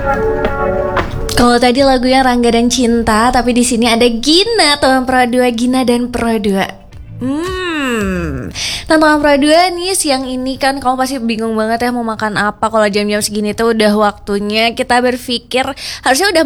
Kalau tadi lagunya Rangga dan Cinta, tapi di sini ada Gina, teman Pro 2, Gina dan Pro 2. Nah teman Pro 2 nih, siang ini kan kamu pasti bingung banget ya mau makan apa. Kalau jam-jam segini tuh udah waktunya kita berpikir harusnya udah